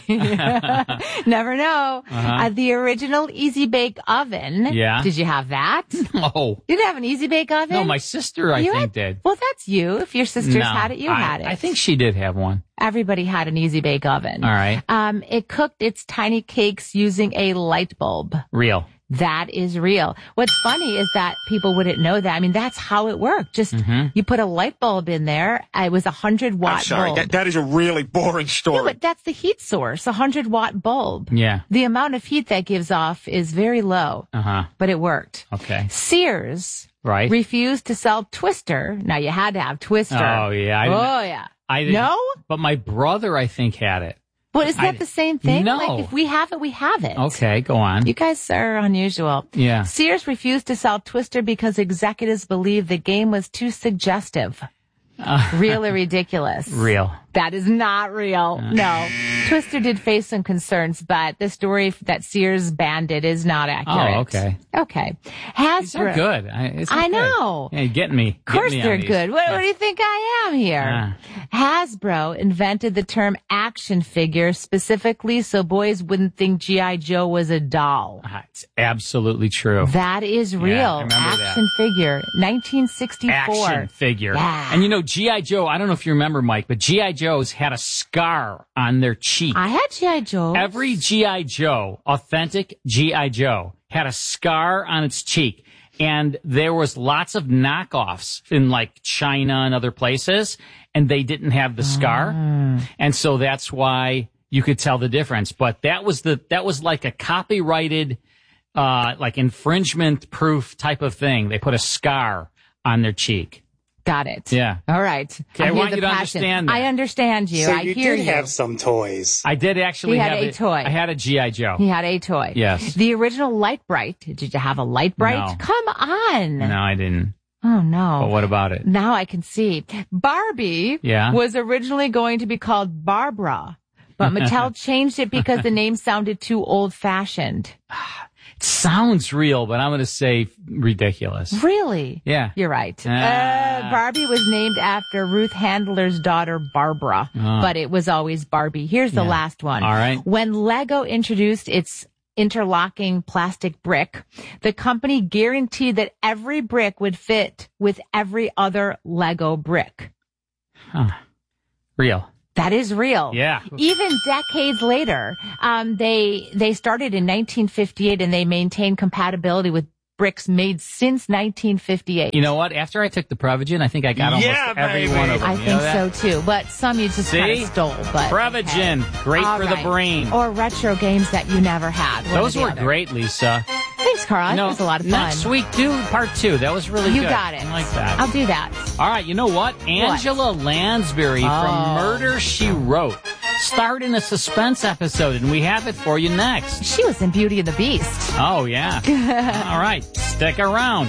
never know. Uh-huh. Uh, the original Easy Bake Oven. Yeah. Did you have that? Oh. You didn't have an Easy Bake Oven? No, my sister, I You think, had- did. Well, that's you. If your sisters No, had it, you I, had it. I think she did have one. Everybody had an Easy Bake Oven. All right. Um, it cooked its tiny cakes using a light bulb. Real. That is real. What's funny is that people wouldn't know that. I mean, that's how it worked. Just Mhm. you put a light bulb in there. It was a hundred watt I'm sorry, bulb. that, that is a really boring story. Yeah, but that's the heat source, a hundred watt bulb. Yeah. The amount of heat that gives off is very low, Uh-huh. but it worked. Okay. Sears Right. refused to sell Twister. Now you had to have Twister. Oh, yeah. I didn't- oh, yeah. I didn't, No? But my brother, I think, had it. Well, isn't that I- the same thing? No. Like, if we have it, we have it. Okay, go on. You guys are unusual. Yeah. Sears refused to sell Twister because executives believed the game was too suggestive. Uh, Real or ridiculous? Real. That is not real. Uh. No. Twister did face some concerns, but the story that Sears banned it is not accurate. Oh, okay. Okay. These are Hasbro. good. I, it's I good. know. Yeah, getting me. Of course Get me on they're these. good. What, Yeah. what do you think I am here? Hasbro invented the term action figure specifically so boys wouldn't think G I. Joe was a doll. Ah, It's absolutely true. That is Yeah, I real. remember Action figure. nineteen sixty-four. Action figure. Yeah. And you know, G I. Joe, I don't know if you remember, Mike, but G I. Joe's had a scar on their cheek. I had G I. Joe. Every G I. Joe, authentic G I. Joe, had a scar on its cheek. And there was lots of knockoffs in like China and other places, and they didn't have the scar. Mm. And so that's why you could tell the difference. But that was the, that was like a copyrighted, uh, like infringement proof type of thing. They put a scar on their cheek. Got it. Yeah. All right. Okay, I hear want the you to passion. understand that. I understand you. so I you hear did you. have some toys. I did actually He had have a toy. I had a G I. Joe. He had a toy. Yes. The original Light Bright. Did you have a Light Bright? No. Come on. No, I didn't. Oh, no. But what about it? Now I can see. Barbie Yeah. was originally going to be called Barbara, but Mattel changed it because the name sounded too old-fashioned. It sounds real, but I'm going to say ridiculous. Really? Yeah. You're right. Ah. Uh, Barbie was named after Ruth Handler's daughter, Barbara, Ah. but it was always Barbie. Here's the Yeah. last one. All right. When Lego introduced its interlocking plastic brick, the company guaranteed that every brick would fit with every other Lego brick. Huh. Real. That is real. Yeah. Even decades later, um, they they started in nineteen fifty-eight and they maintain compatibility with bricks made since nineteen fifty-eight. You know what? After I took the Prevagen, I think I got almost Yeah, every baby. one of them. I You think know that? so too, but some you just See? kind of stole. But Prevagen, okay. great All for right. the brain. Or retro games that you never had. One or Those the were other. great, Lisa. Thanks, Carl. You know, That was a lot of fun. Next week, do part two. That was really you good. got it. I like that. I'll do that. All right, you know what? Angela Lansbury Oh. from Murder, She Wrote starred in a suspense episode, and we have it for you next. She was in Beauty and the Beast. Oh, yeah. All right, stick around.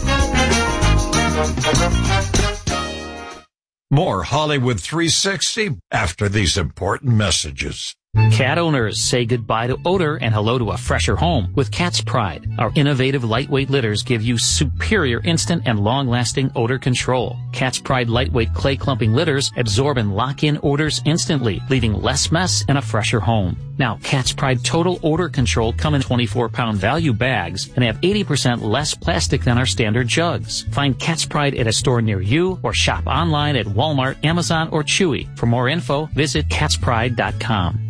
More Hollywood three sixty after these important messages. Cat owners say goodbye to odor and hello to a fresher home with Cat's Pride. Our innovative lightweight litters give you superior instant and long-lasting odor control. Cat's Pride lightweight clay clumping litters absorb and lock in odors instantly, leaving less mess and a fresher home. Now, Cat's Pride Total Odor Control come in twenty-four pound value bags and have eighty percent less plastic than our standard jugs. Find Cat's Pride at a store near you or shop online at Walmart, Amazon, or Chewy. For more info, visit cats pride dot com.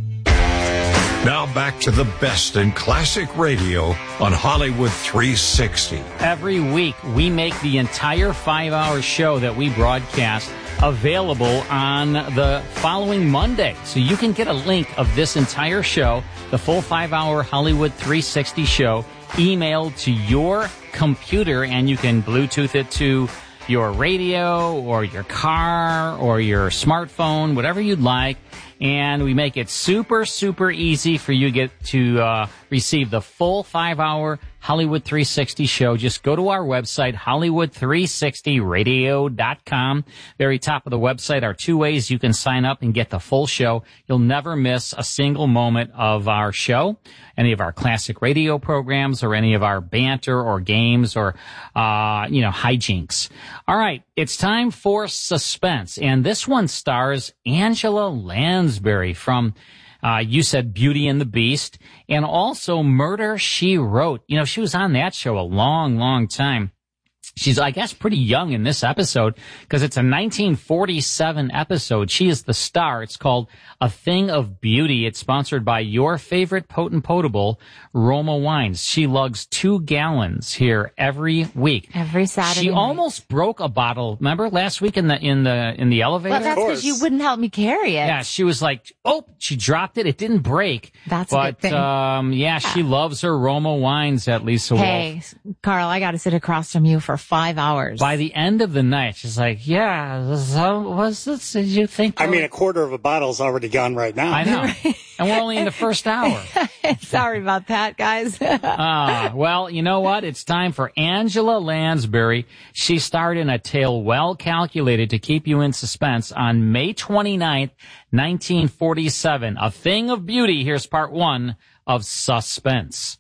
Now back to the best in classic radio on Hollywood three sixty. Every week, we make the entire five-hour show that we broadcast available on the following Monday. So you can get a link of this entire show, the full five-hour Hollywood three sixty show, emailed to your computer, and you can Bluetooth it to your radio or your car or your smartphone, whatever you'd like. And we make it super, super easy for you to get to uh, receive the full five-hour Hollywood three sixty show. Just go to our website, Hollywood three sixty radio dot com. Very top of the website are two ways you can sign up and get the full show. You'll never miss a single moment of our show, any of our classic radio programs, or any of our banter or games or, uh, you know, hijinks. All right, it's time for Suspense. And this one stars Angela Lansbury from Uh, you said Beauty and the Beast, and also Murder, She Wrote. You know, she was on that show a long, long time. She's, I guess, pretty young in this episode because it's a nineteen forty-seven episode. She is the star. It's called A Thing of Beauty. It's sponsored by your favorite potent potable, Roma Wines. She lugs two gallons here every week. Every Saturday She night. almost broke a bottle. Remember last week in the in the in the elevator? Well, that's because you wouldn't help me carry it. Yeah, she was like, oh, she dropped it. It didn't break. That's a but, good thing. um, yeah, she loves her Roma wines at Lisa Hey, Wolf. Carl, I got to sit across from you for five hours. By the end of the night, she's like, yeah, so what's this? Did you think? I mean, a quarter of a bottle's already gone right now. I know. And we're only in the first hour. Sorry about that, guys. Ah, well, you know what? It's time for Angela Lansbury. She starred in a tale well calculated to keep you in suspense on May twenty-ninth, nineteen forty-seven. A Thing of Beauty. Here's part one of Suspense.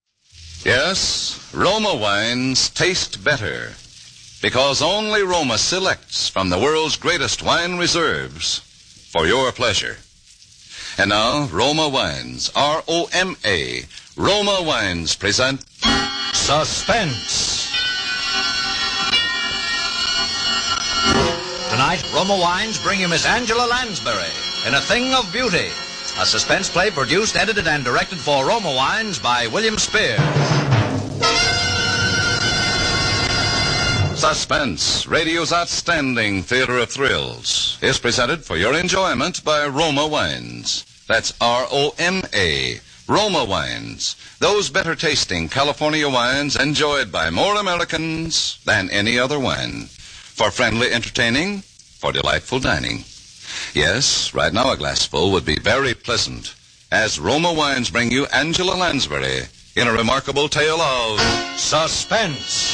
Yes, Roma wines taste better because only Roma selects from the world's greatest wine reserves for your pleasure. And now, Roma Wines, R O M A, Roma Wines present Suspense. Tonight, Roma Wines bring you Miss Angela Lansbury in A Thing of Beauty, a suspense play produced, edited, and directed for Roma Wines by William Spears. Suspense, radio's outstanding theater of thrills, is presented for your enjoyment by Roma Wines. That's R O M A, Roma Wines. Those better tasting California wines enjoyed by more Americans than any other wine. For friendly entertaining, for delightful dining. Yes, right now a glassful would be very pleasant, as Roma Wines bring you Angela Lansbury in a remarkable tale of suspense.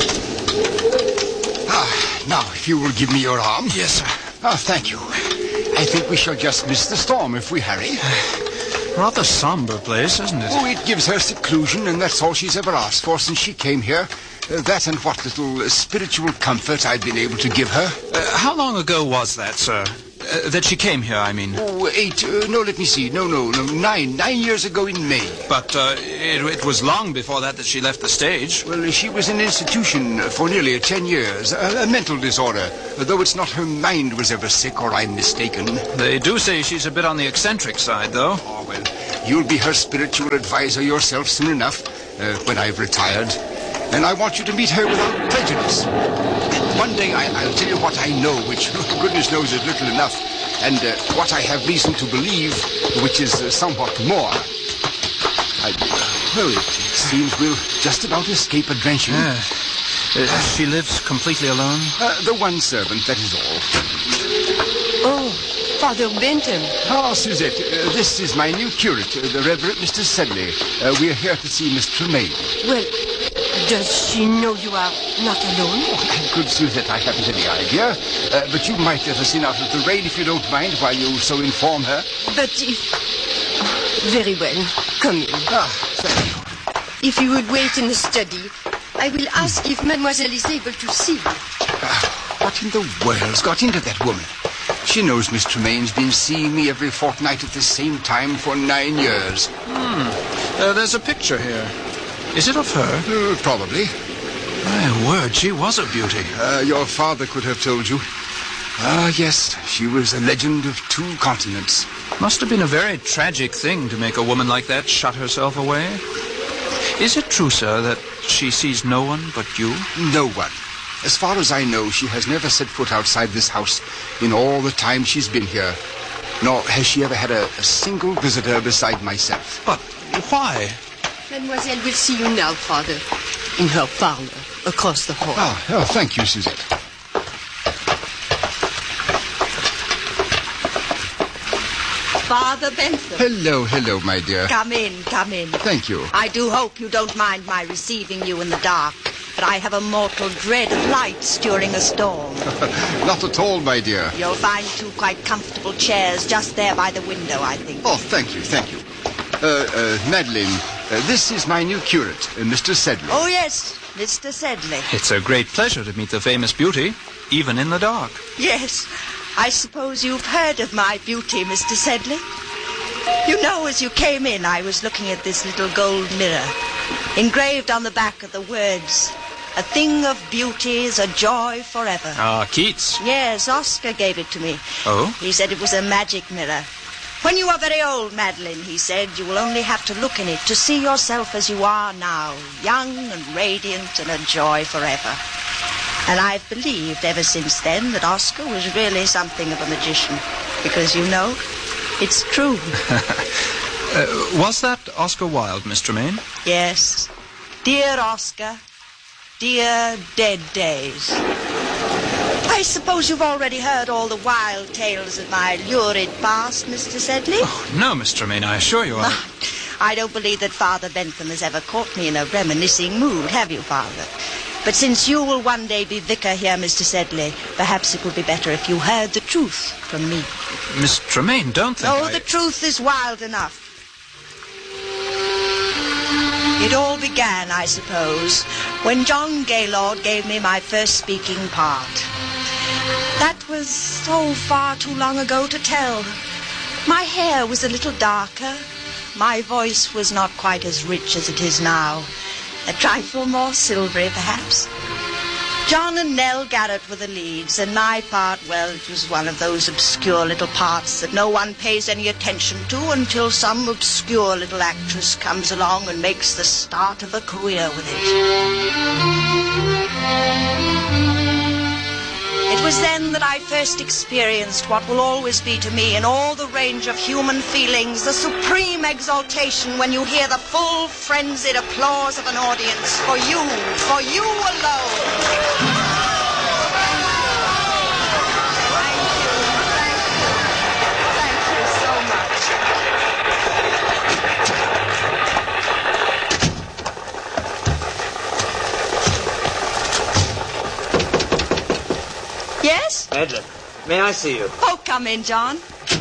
Ah, now, if you will give me your arm. Yes, sir. Ah, thank you. I think we shall just miss the storm if we hurry. Rather somber place, isn't it? Oh, it gives her seclusion, and that's all she's ever asked for since she came here. Uh, that and what little uh, spiritual comfort I've been able to give her. Uh, how long ago was that, sir? Uh, that she came here, I mean. Oh, eight. Uh, no, let me see. No, no, no. Nine. Nine years ago in May. But uh, it, it was long before that that she left the stage. Well, she was in an institution for nearly ten years. A, a mental disorder. Though it's not her mind was ever sick, or I'm mistaken. They do say she's a bit on the eccentric side, though. Oh, well, you'll be her spiritual advisor yourself soon enough, uh, when I've retired. And I want you to meet her without prejudice. One day I, I'll tell you what I know, which goodness knows is little enough, and uh, what I have reason to believe, which is uh, somewhat more. I, uh, well, it seems we'll just about escape a drenching. Yeah. Uh, she lives completely alone? Uh, the one servant, that is all. Oh, Father Bentham. Ah, Suzette, uh, this is my new curate, uh, the Reverend Mister Sedley. Uh, we're here to see Miss Tremaine. Well, does she know you are not alone? Oh, good Suzette, I haven't any idea. Uh, but you might let us in out of the rain if you don't mind, while you so inform her. But if... Very well. Come in. Ah, thank you. If you would wait in the study, I will ask if Mademoiselle is able to see you. Ah, what in the world's got into that woman? She knows Miss Tremaine's been seeing me every fortnight at the same time for nine years. Hmm. Uh, there's a picture here. Is it of her? Uh, probably. My word, she was a beauty. Uh, your father could have told you. Ah, yes, she was a legend of two continents. Must have been a very tragic thing to make a woman like that shut herself away. Is it true, sir, that she sees no one but you? No one. As far as I know, she has never set foot outside this house in all the time she's been here. Nor has she ever had a, a single visitor beside myself. But why? Mademoiselle will see you now, Father, in her parlor, across the hall. Ah, oh, thank you, Suzette. Father Bentham. Hello, hello, my dear. Come in, come in. Thank you. I do hope you don't mind my receiving you in the dark, but I have a mortal dread of lights during a storm. Not at all, my dear. You'll find two quite comfortable chairs just there by the window, I think. Oh, thank you, thank you. Uh, uh, Madeline, uh, this is my new curate, uh, Mister Sedley. Oh, yes, Mister Sedley. It's a great pleasure to meet the famous beauty, even in the dark. Yes, I suppose you've heard of my beauty, Mister Sedley. You know, as you came in, I was looking at this little gold mirror, engraved on the back of the words, "A thing of beauty is a joy forever." Ah, Keats. Yes, Oscar gave it to me. Oh? He said it was a magic mirror. When you are very old, Madeline, he said, you will only have to look in it to see yourself as you are now, young and radiant and a joy forever. And I've believed ever since then that Oscar was really something of a magician. Because, you know, it's true. uh, was that Oscar Wilde, Miss Tremaine? Yes. Dear Oscar, dear dead days. I suppose you've already heard all the wild tales of my lurid past, Mister Sedley? Oh, no, Miss Tremaine, I assure you I... I don't believe that Father Bentham has ever caught me in a reminiscing mood, have you, Father? But since you will one day be vicar here, Mister Sedley, perhaps it would be better if you heard the truth from me. Miss Tremaine, don't think Oh, I... the truth is wild enough. It all began, I suppose, when John Gaylord gave me my first speaking part. That was so far too long ago to tell. My hair was a little darker. My voice was not quite as rich as it is now. A trifle more silvery, perhaps. John and Nell Garrett were the leads, and my part, well, it was one of those obscure little parts that no one pays any attention to until some obscure little actress comes along and makes the start of a career with it. It was then that I first experienced what will always be to me in all the range of human feelings, the supreme exaltation when you hear the full frenzied applause of an audience for you, for you alone. Yes? Madeline, May I see you? Oh, come in, John.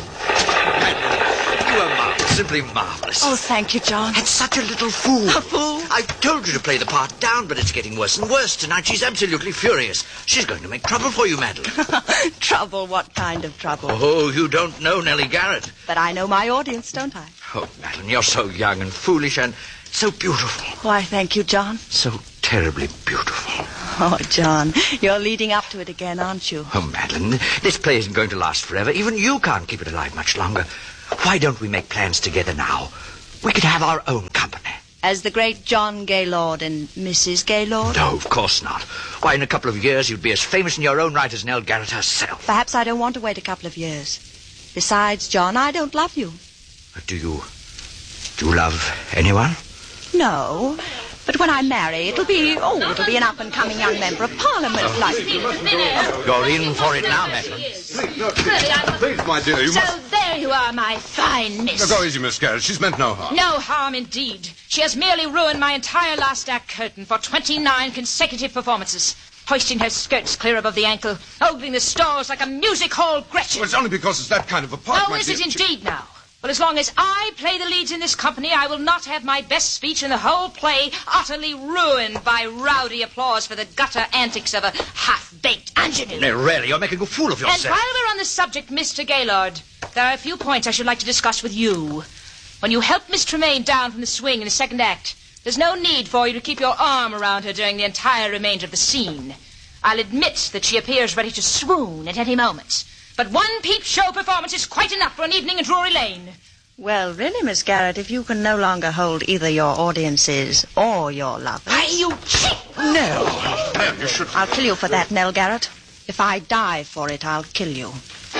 You are marvelous, simply marvelous. Oh, thank you, John. And such a little fool. A fool? I told you to play the part down, but it's getting worse and worse tonight. She's absolutely furious. She's going to make trouble for you, Madeline. Trouble? What kind of trouble? Oh, you don't know Nellie Garrett. But I know my audience, don't I? Oh, Madeline, you're so young and foolish and so beautiful. Why, thank you, John. So terribly beautiful. Oh, John, you're leading up to it again, aren't you? Oh, Madeline, this play isn't going to last forever. Even you can't keep it alive much longer. Why don't we make plans together now? We could have our own company. As the great John Gaylord and Missus Gaylord? No, of course not. Why, in a couple of years, you'd be as famous in your own right as Nell Garrett herself. Perhaps I don't want to wait a couple of years. Besides, John, I don't love you. Do you... do you love anyone? No. But when I marry, it'll be, oh, it'll be an up-and-coming young member of Parliament like you. You're in for it now, Madeline. Please, my dear, you so must... there you are, my fine miss. Now, go easy, Miss Garrett. She's meant no harm. No harm indeed. She has merely ruined my entire last act curtain for twenty-nine consecutive performances, hoisting her skirts clear above the ankle, ogling the stalls like a music hall Gretchen. Well, it's only because it's that kind of a part, Oh, my is dear. it indeed now? Well, as long as I play the leads in this company, I will not have my best speech in the whole play utterly ruined by rowdy applause for the gutter antics of a half-baked ingenue. No, really, you're making a fool of yourself. And while we're on the subject, Mister Gaylord, there are a few points I should like to discuss with you. When you help Miss Tremaine down from the swing in the second act, there's no need for you to keep your arm around her during the entire remainder of the scene. I'll admit that she appears ready to swoon at any moment. But one peep show performance is quite enough for an evening in Drury Lane. Well, really, Miss Garrett, if you can no longer hold either your audiences or your lovers... Why, you cheat! No. Ma'am, you should... I'll kill you for that, Nell Garrett. If I die for it, I'll kill you.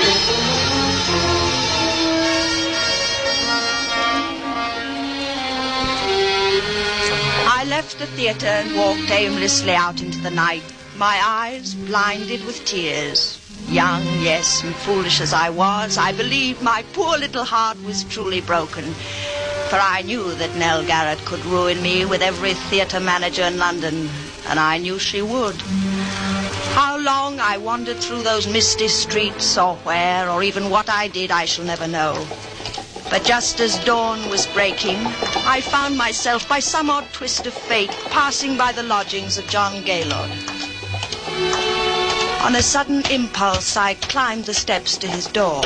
I left the theatre and walked aimlessly out into the night, my eyes blinded with tears. Young, yes, and foolish as I was, I believed my poor little heart was truly broken. For I knew that Nell Garrett could ruin me with every theatre manager in London, and I knew she would. How long I wandered through those misty streets, or where, or even what I did, I shall never know. But just as dawn was breaking, I found myself, by some odd twist of fate, passing by the lodgings of John Gaylord. On a sudden impulse, I climbed the steps to his door.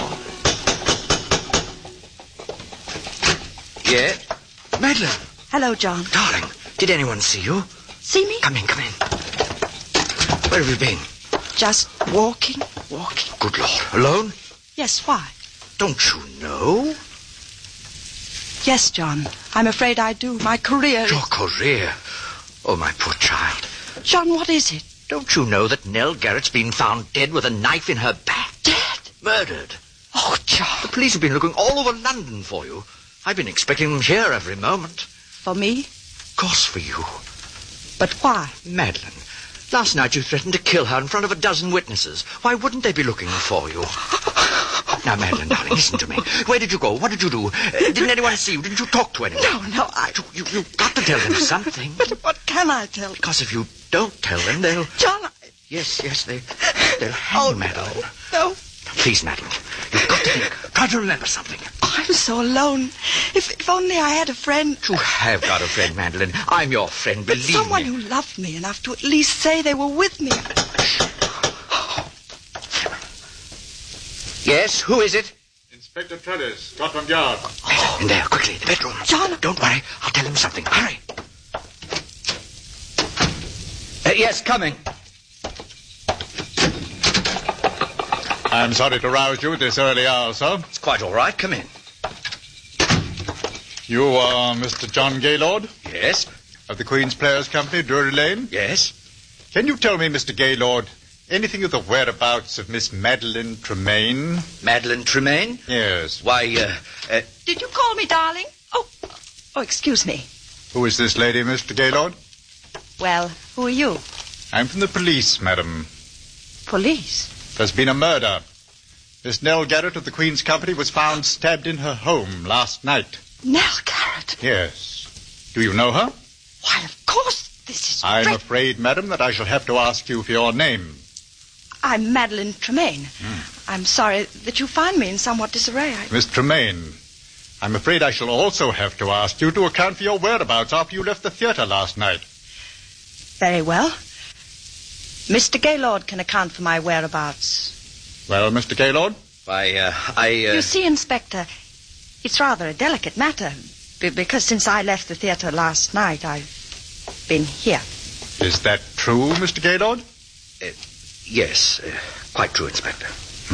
Yeah? Madeline. Hello, John. Darling, did anyone see you? See me? Come in, come in. Where have you been? Just walking, walking. Good Lord. Alone? Yes, why? Don't you know? Yes, John. I'm afraid I do. My career... Your career? Oh, my poor child. John, what is it? Don't you know that Nell Garrett's been found dead with a knife in her back? Dead? Murdered. Oh, John. The police have been looking all over London for you. I've been expecting them here every moment. For me? Of course for you. But why? Madeline, last night you threatened to kill her in front of a dozen witnesses. Why wouldn't they be looking for you? Now, Madeline, darling, listen to me. Where did you go? What did you do? Uh, didn't anyone see you? Didn't you talk to anyone? No, no, I... You, you, you've got to tell them something. But what can I tell them? Because if you don't tell them, they'll... John, I... Yes, yes, they, they'll hang oh, Madeline. No, no. Please, Madeline, you've got to think. Try to remember something. I'm so alone. If, if only I had a friend. You have got a friend, Madeline. I'm your friend, but believe someone me. Someone who loved me enough to at least say they were with me. Yes, who is it? Inspector Trellis, Scotland Yard. Oh, in there, quickly, the bedroom. John. Don't worry, I'll tell him something. Hurry. Uh, yes, coming. I'm sorry to rouse you at this early hour, sir. It's quite all right. Come in. You are Mister John Gaylord? Yes. Of the Queen's Players Company, Drury Lane? Yes. Can you tell me, Mister Gaylord, anything of the whereabouts of Miss Madeline Tremaine? Madeline Tremaine? Yes. Why, uh, uh... Did you call me darling? Oh, oh, excuse me. Who is this lady, Mister Gaylord? Well, who are you? I'm from the police, madam. Police? There's been a murder. Miss Nell Garrett of the Queen's Company was found stabbed in her home last night. Nell Garrett? Yes. Do you know her? Why, of course. This is I'm great. afraid, madam, that I shall have to ask you for your name. I'm Madeline Tremaine. Mm. I'm sorry that you find me in somewhat disarray. I... Miss Tremaine, I'm afraid I shall also have to ask you to account for your whereabouts after you left the theater last night. Very well. Mister Gaylord can account for my whereabouts. Well, Mister Gaylord? I, uh, I, uh... You see, Inspector, it's rather a delicate matter, b- because since I left the theater last night, I've been here. Is that true, Mister Gaylord? Uh, yes, uh, quite true, Inspector.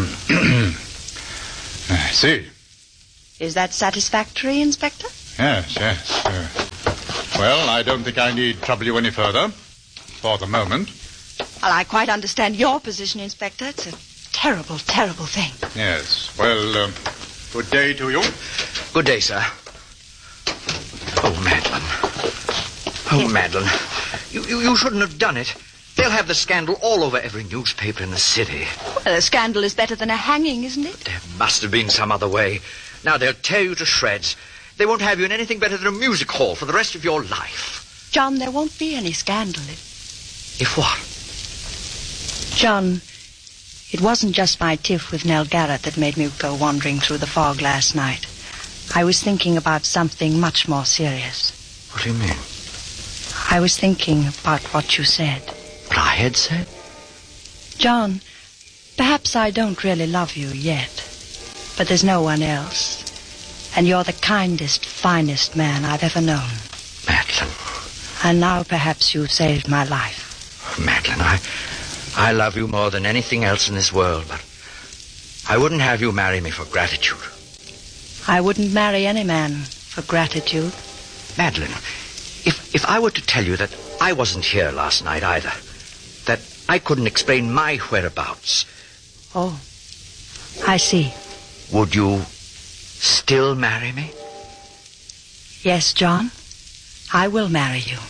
I see. Is that satisfactory, Inspector? Yes, yes. Uh, well, I don't think I need trouble you any further, for the moment. Well, I quite understand your position, Inspector. It's a terrible, terrible thing. Yes. Well, um, good day to you. Good day, sir. Oh, Madeline. Oh, yes. Madeline. You, you, you shouldn't have done it. They'll have the scandal all over every newspaper in the city. Well, a scandal is better than a hanging, isn't it? There must have been some other way. Now they'll tear you to shreds. They won't have you in anything better than a music hall for the rest of your life. John, there won't be any scandal. If what? John, it wasn't just my tiff with Nell Garrett that made me go wandering through the fog last night. I was thinking about something much more serious. What do you mean? I was thinking about what you said. What I had said? John, perhaps I don't really love you yet, but there's no one else. And you're the kindest, finest man I've ever known. Madeline. And now perhaps you've saved my life. Madeline, I, I love you more than anything else in this world, but I wouldn't have you marry me for gratitude. I wouldn't marry any man for gratitude. Madeline, if, if I were to tell you that I wasn't here last night either, that I couldn't explain my whereabouts. Oh, I see. Would you still marry me? Yes, John. I will marry you.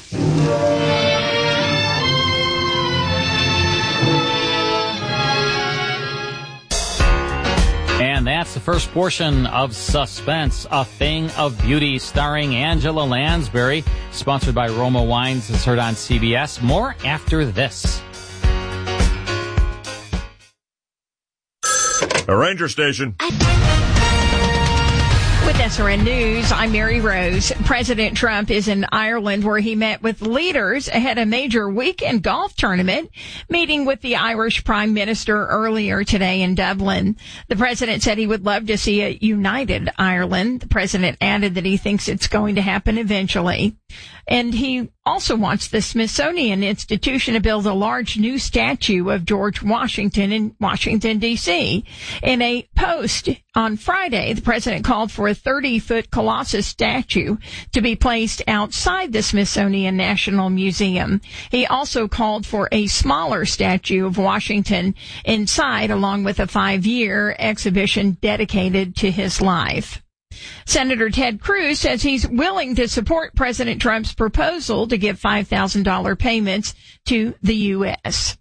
And that's the first portion of Suspense, A Thing of Beauty, starring Angela Lansbury, sponsored by Roma Wines. It's heard on C B S. More after this. A ranger station. With S R N News, I'm Mary Rose. President Trump is in Ireland where he met with leaders ahead of a major weekend golf tournament, meeting with the Irish Prime Minister earlier today in Dublin. The president said he would love to see a united Ireland. The president added that he thinks it's going to happen eventually. And he also wants the Smithsonian Institution to build a large new statue of George Washington in Washington, D C. In a post on Friday, the president called for a thirty-foot Colossus statue to be placed outside the Smithsonian National Museum. He also called for a smaller statue of Washington inside, along with a five-year exhibition dedicated to his life. Senator Ted Cruz says he's willing to support President Trump's proposal to give five thousand dollars payments to the U S.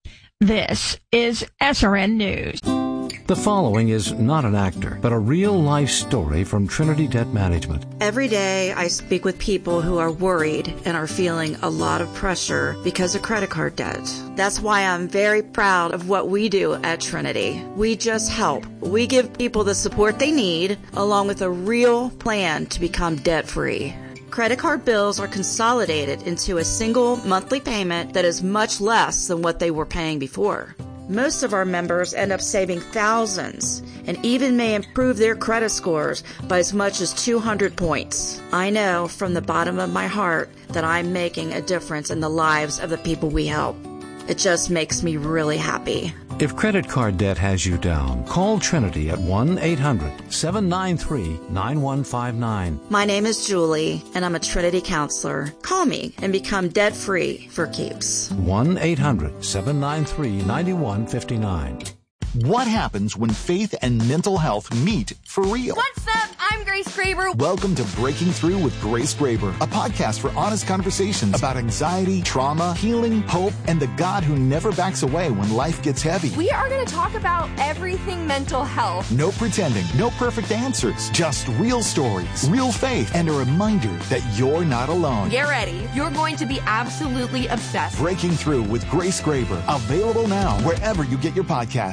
This is S R N News. The following is not an actor, but a real-life story from Trinity Debt Management. Every day I speak with people who are worried and are feeling a lot of pressure because of credit card debt. That's why I'm very proud of what we do at Trinity. We just help. We give people the support they need, along with a real plan to become debt-free. Credit card bills are consolidated into a single monthly payment that is much less than what they were paying before. Most of our members end up saving thousands and even may improve their credit scores by as much as two hundred points. I know from the bottom of my heart that I'm making a difference in the lives of the people we help. It just makes me really happy. If credit card debt has you down, call Trinity at one eight hundred seven nine three nine one five nine. My name is Julie, and I'm a Trinity counselor. Call me and become debt-free for keeps. one eight hundred seven nine three nine one five nine. What happens when faith and mental health meet for real? What's up? I'm Grace Graber. Welcome to Breaking Through with Grace Graber, a podcast for honest conversations about anxiety, trauma, healing, hope, and the God who never backs away when life gets heavy. We are going to talk about everything mental health. No pretending, no perfect answers, just real stories, real faith, and a reminder that you're not alone. Get ready. You're going to be absolutely obsessed. Breaking Through with Grace Graber, available now wherever you get your podcasts.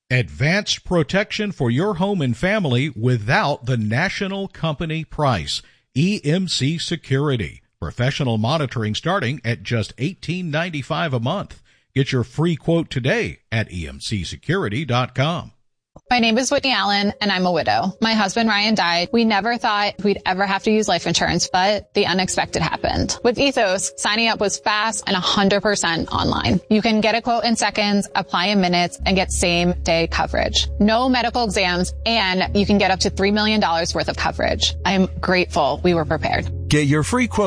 Advanced protection for your home and family without the national company price. E M C Security. Professional monitoring starting at just eighteen ninety-five a month. Get your free quote today at E M C security dot com. My name is Whitney Allen, and I'm a widow. My husband, Ryan, died. We never thought we'd ever have to use life insurance, but the unexpected happened. With Ethos, signing up was fast and one hundred percent online. You can get a quote in seconds, apply in minutes, and get same-day coverage. No medical exams, and you can get up to three million dollars worth of coverage. I'm grateful we were prepared. Get your free quote